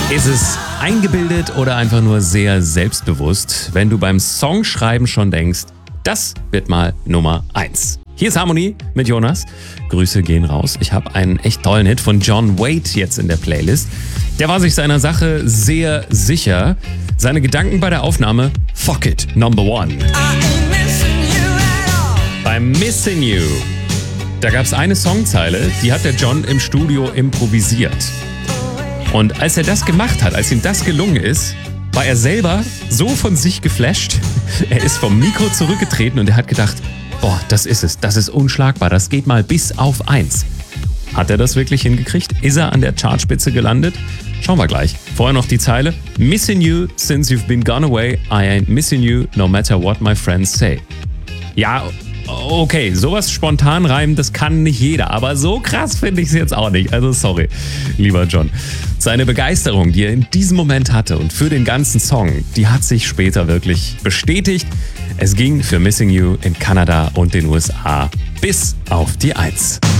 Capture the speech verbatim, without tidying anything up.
Ist es eingebildet oder einfach nur sehr selbstbewusst, wenn du beim Songschreiben schon denkst, das wird mal Nummer eins? Hier ist Harmonie mit Jonas. Grüße gehen raus. Ich habe einen echt tollen Hit von John Waite jetzt in der Playlist. Der war sich seiner Sache sehr sicher. Seine Gedanken bei der Aufnahme: Fuck it, number one. Beim Missing You, da gab es eine Songzeile, die hat der John im Studio improvisiert. Und als er das gemacht hat, als ihm das gelungen ist, war er selber so von sich geflasht. Er ist vom Mikro zurückgetreten und er hat gedacht, boah, das ist es, das ist unschlagbar, das geht mal bis auf eins. Hat er das wirklich hingekriegt? Ist er an der Chartspitze gelandet? Schauen wir gleich. Vorher noch die Zeile: Missing you since you've been gone away, I ain't missing you no matter what my friends say. Ja, okay, sowas spontan reimen, das kann nicht jeder, aber so krass finde ich es jetzt auch nicht. Also sorry, lieber John. Seine Begeisterung, die er in diesem Moment hatte und für den ganzen Song, die hat sich später wirklich bestätigt. Es ging für Missing You in Kanada und den U S A bis auf die Eins.